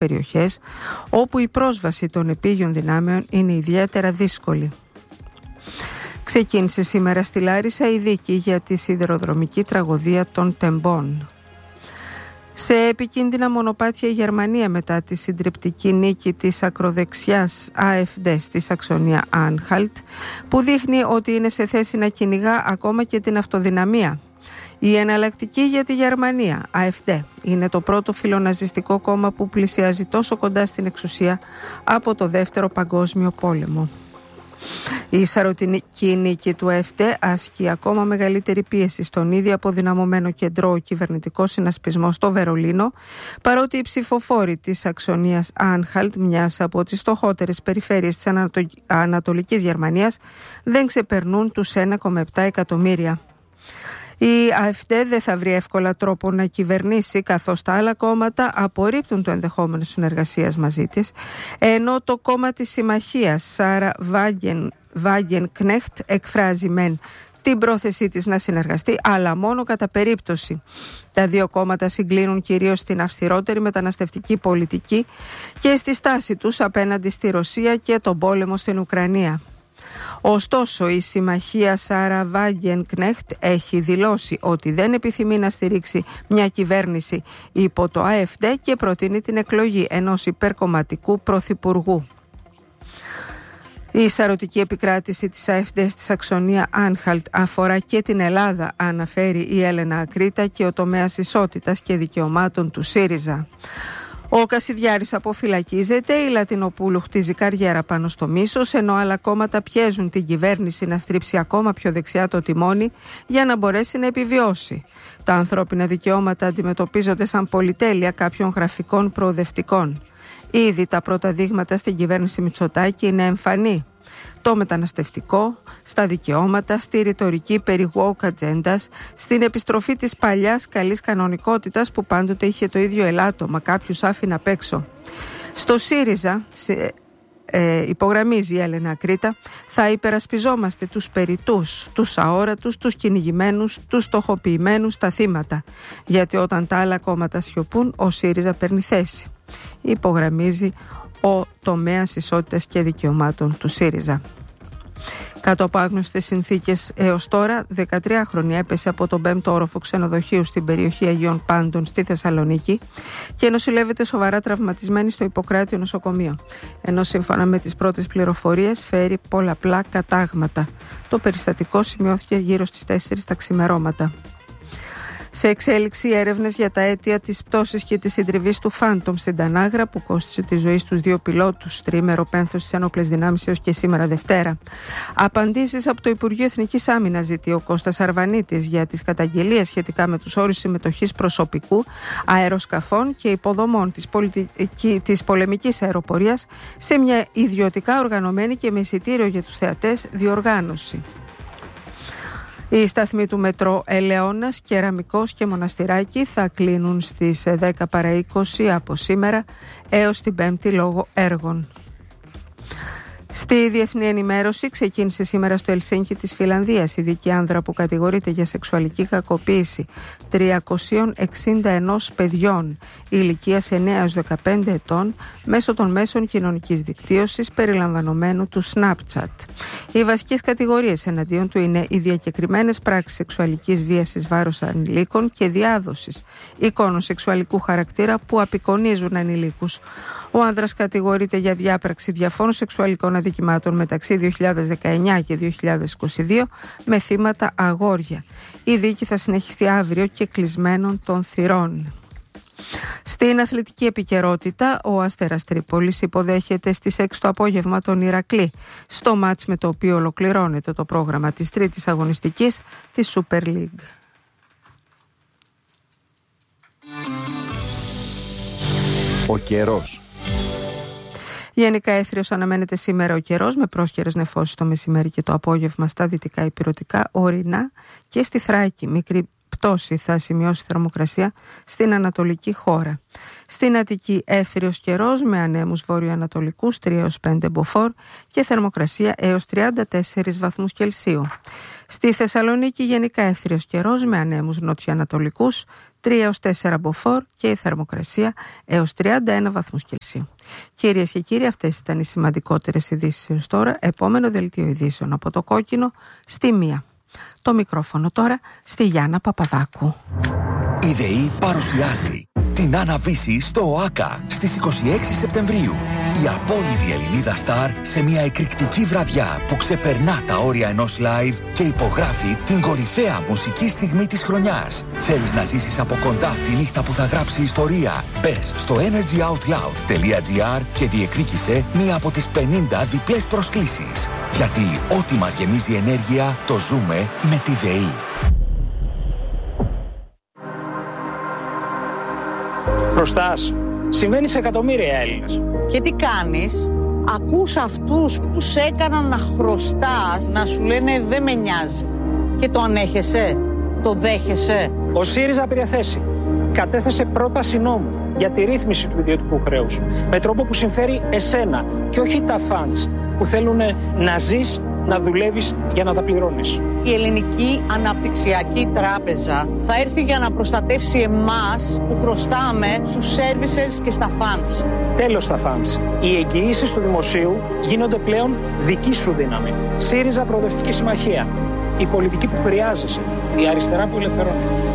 περιοχές όπου η πρόσβαση των επίγειων δυνάμεων είναι ιδιαίτερα δύσκολη. Ξεκίνησε σήμερα στη Λάρισα η δίκη για τη σιδηροδρομική τραγωδία των Τεμπών. Σε επικίνδυνα μονοπάτια η Γερμανία μετά τη συντριπτική νίκη της ακροδεξιάς AfD στη Σαξονία Άνχαλτ, που δείχνει ότι είναι σε θέση να κυνηγά ακόμα και την αυτοδυναμία. Η εναλλακτική για τη Γερμανία, AfD, είναι το πρώτο φιλοναζιστικό κόμμα που πλησιάζει τόσο κοντά στην εξουσία από το Δεύτερο Παγκόσμιο Πόλεμο. Η σαρωτική νίκη του AfD ασκεί ακόμα μεγαλύτερη πίεση στον ήδη αποδυναμωμένο κεντρό κυβερνητικό συνασπισμό στο Βερολίνο, παρότι οι ψηφοφόροι της Σαξονίας Άνχαλτ, μιας από τις φτωχότερες περιφέρειες της Ανατολικής Γερμανίας, δεν ξεπερνούν τους 1,7 εκατομμύρια. Η AfD δεν θα βρει εύκολα τρόπο να κυβερνήσει, καθώς τα άλλα κόμματα απορρίπτουν το ενδεχόμενο συνεργασίας μαζί της, ενώ το κόμμα της συμμαχίας Σάρα Βάγενκνεχτ εκφράζει μεν την πρόθεσή της να συνεργαστεί, αλλά μόνο κατά περίπτωση. Τα δύο κόμματα συγκλίνουν κυρίως στην αυστηρότερη μεταναστευτική πολιτική και στη στάση τους απέναντι στη Ρωσία και τον πόλεμο στην Ουκρανία. Ωστόσο, η συμμαχία Σάρα Βάγενκνεχτ έχει δηλώσει ότι δεν επιθυμεί να στηρίξει μια κυβέρνηση υπό το AfD και προτείνει την εκλογή ενός υπερκομματικού πρωθυπουργού. Η σαρωτική επικράτηση της AfD στη Σαξονία Άνχαλτ αφορά και την Ελλάδα, αναφέρει η Έλενα Ακρίτα, και ο τομέας ισότητας και δικαιωμάτων του ΣΥΡΙΖΑ. Ο Κασιδιάρης αποφυλακίζεται, η Λατινοπούλου χτίζει καριέρα πάνω στο μίσος, ενώ άλλα κόμματα πιέζουν την κυβέρνηση να στρίψει ακόμα πιο δεξιά το τιμόνι για να μπορέσει να επιβιώσει. Τα ανθρώπινα δικαιώματα αντιμετωπίζονται σαν πολυτέλεια κάποιων γραφικών προοδευτικών. Ήδη τα πρώτα δείγματα στην κυβέρνηση Μητσοτάκη είναι εμφανή. Το μεταναστευτικό, στα δικαιώματα, στη ρητορική περί woke ατζέντας, στην επιστροφή της παλιάς καλής κανονικότητας που πάντοτε είχε το ίδιο ελάττωμα, κάποιους άφηνε απ' έξω. Στο ΣΥΡΙΖΑ, υπογραμμίζει η Έλενα Ακρίτα, θα υπερασπιζόμαστε τους περιτούς, τους αόρατους, τους κυνηγημένους, τους στοχοποιημένους, τα θύματα. Γιατί όταν τα άλλα κόμματα σιωπούν, ο ΣΥΡΙΖΑ παίρνει θέση. Υπογραμμίζει ο τομέας ισότητας και δικαιωμάτων του ΣΥΡΙΖΑ. Κάτω από άγνωστες συνθήκες έως τώρα, 13χρονη έπεσε από τον 5ο όροφο ξενοδοχείου στην περιοχή Αγίων Πάντων στη Θεσσαλονίκη και νοσηλεύεται σοβαρά τραυματισμένη στο Ιπποκράτιο νοσοκομείο. Ενώ σύμφωνα με τις πρώτες πληροφορίες φέρει πολλαπλά κατάγματα. Το περιστατικό σημειώθηκε γύρω στις 4 τα ξημερώματα. Σε εξέλιξη έρευνες για τα αίτια της πτώσης και της συντριβής του Phantom στην Τανάγρα, που κόστισε τη ζωή στους 2 πιλότους, τριήμερο πένθος στις ένοπλες δυνάμεις έως και σήμερα Δευτέρα. Απαντήσεις από το Υπουργείο Εθνικής Άμυνας ζητεί ο Κώστας Αρβανίτης για τις καταγγελίες σχετικά με τους όρους συμμετοχής προσωπικού, αεροσκαφών και υποδομών της πολεμικής αεροπορίας σε μια ιδιωτικά οργανωμένη και με εισιτήριο για τους θεατές διοργάνωση. Οι σταθμοί του μετρό Ελαιώνας, Κεραμικός και Μοναστηράκι θα κλείνουν στις 10 παρά 20 από σήμερα έως την 5η λόγω έργων. Στη διεθνή ενημέρωση, ξεκίνησε σήμερα στο Ελσίνκι της Φινλανδίας η δίκη άνδρα που κατηγορείται για σεξουαλική κακοποίηση 361 παιδιών ηλικίας 9 έως 15 ετών μέσω των μέσων κοινωνικής δικτύωσης περιλαμβανομένου του Snapchat. Οι βασικές κατηγορίες εναντίον του είναι οι διακεκριμένες πράξεις σεξουαλικής βίας εις βάρος ανηλίκων και διάδοσης εικόνων σεξουαλικού χαρακτήρα που απεικονίζουν ανηλίκους. Ο άνδρας κατηγορείται για διάπραξη διαφόρων σεξουαλικών αδικημάτων μεταξύ 2019 και 2022 με θύματα αγόρια. Η δίκη θα συνεχιστεί αύριο και κλεισμένων των θυρών. Στην αθλητική επικαιρότητα, ο Αστέρας Τρίπολης υποδέχεται στις 6 το απόγευμα τον Ηρακλή, στο μάτς με το οποίο ολοκληρώνεται το πρόγραμμα της τρίτης αγωνιστικής της Super League. Ο καιρός. Γενικά έθριος αναμένεται σήμερα ο καιρός, με πρόσχερες νεφώσεις το μεσημέρι και το απόγευμα στα δυτικά ηπειρωτικά, ορεινά και στη Θράκη. Μικρή πτώση θα σημειώσει θερμοκρασία στην ανατολική χώρα. Στην Αττική έθριος καιρός με ανέμους βορειοανατολικούς 3 έως 5 μποφόρ και θερμοκρασία έως 34 βαθμούς Κελσίου. Στη Θεσσαλονίκη γενικά έθριος καιρός με ανέμους νοτιοανατολικούς 3 έως 4 μποφόρ και η θερμοκρασία έως 31 βαθμούς Κελσίου. Κυρίες και κύριοι, αυτές ήταν οι σημαντικότερες ειδήσεις έως τώρα. Επόμενο δελτίο ειδήσεων από το κόκκινο στη 1. Το μικρόφωνο τώρα στη Γιάννα Παπαδάκου. Η ΔΕΗ παρουσιάζει την Άννα-Βύση στο ΟΑΚΑ στις 26 Σεπτεμβρίου. Η απόλυτη Ελληνίδα στάρ σε μια εκρηκτική βραδιά που ξεπερνά τα όρια ενός live και υπογράφει την κορυφαία μουσική στιγμή της χρονιάς. Θέλεις να ζήσεις από κοντά τη νύχτα που θα γράψει ιστορία? Μπες στο energyoutloud.gr και διεκδίκησε μία από τις 50 διπλές προσκλήσεις. Γιατί ό,τι μας γεμίζει ενέργεια το ζούμε με τη ΔΕΗ. Χρωστάς. Συμβαίνει σε εκατομμύρια Έλληνες. Και τι κάνεις? Ακούς αυτούς που σε έκαναν να χρωστάς να σου λένε δεν με νοιάζει. Και το ανέχεσαι? Το δέχεσαι? Ο ΣΥΡΙΖΑ πήρε θέση. Κατέθεσε πρόταση νόμου για τη ρύθμιση του ιδιωτικού χρέους. Με τρόπο που συμφέρει εσένα και όχι τα φαντς που θέλουν να ζεις, να δουλεύεις για να τα πληρώνεις. Η Ελληνική Αναπτυξιακή Τράπεζα θα έρθει για να προστατεύσει εμάς που χρωστάμε στους services και στα funds. Τέλος στα funds. Οι εγγυήσεις του δημοσίου γίνονται πλέον δική σου δύναμη. ΣΥΡΙΖΑ Προοδευτική Συμμαχία. Η πολιτική που χρειάζεσαι. Η αριστερά που ελευθερώνει.